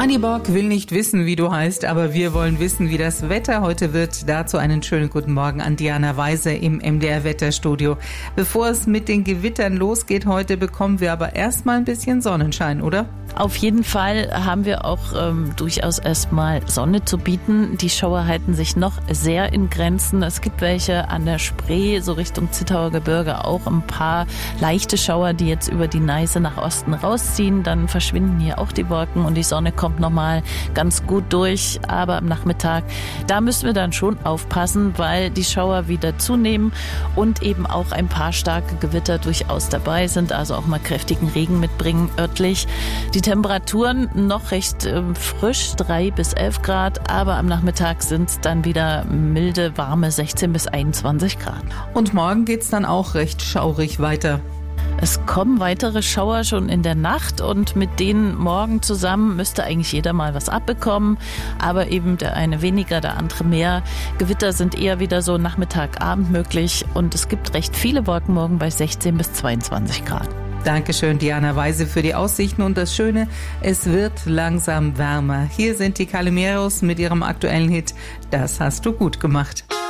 Anni Borg will nicht wissen, wie du heißt, aber wir wollen wissen, wie das Wetter heute wird. Dazu einen schönen guten Morgen an Diana Weise im MDR-Wetterstudio. Bevor es mit den Gewittern losgeht heute, bekommen wir aber erstmal ein bisschen Sonnenschein, oder? Auf jeden Fall haben wir auch durchaus erstmal Sonne zu bieten. Die Schauer halten sich noch sehr in Grenzen. Es gibt welche an der Spree, so Richtung Zittauer Gebirge, auch ein paar leichte Schauer, die jetzt über die Neiße nach Osten rausziehen. Dann verschwinden hier auch die Wolken und die Sonne kommt nochmal ganz gut durch. Aber am Nachmittag, da müssen wir dann schon aufpassen, weil die Schauer wieder zunehmen und eben auch ein paar starke Gewitter durchaus dabei sind, also auch mal kräftigen Regen mitbringen örtlich. Die Temperaturen noch recht frisch, 3 bis 11 Grad, aber am Nachmittag sind es dann wieder milde, warme 16 bis 21 Grad. Und morgen geht's dann auch recht schaurig weiter. Es kommen weitere Schauer schon in der Nacht und mit denen morgen zusammen müsste eigentlich jeder mal was abbekommen, aber eben der eine weniger, der andere mehr. Gewitter sind eher wieder so Nachmittag, Abend möglich und es gibt recht viele Wolken morgen bei 16 bis 22 Grad. Dankeschön, Diana Weise, für die Aussichten und das Schöne, es wird langsam wärmer. Hier sind die Calimeros mit ihrem aktuellen Hit. Das hast du gut gemacht.